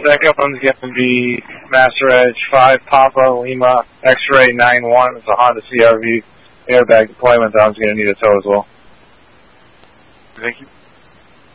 Second one's going to be Master Edge 5 Papa Lima X-Ray 91. It's a Honda CR-V airbag deployment. That one's going to need a tow as well. Thank you.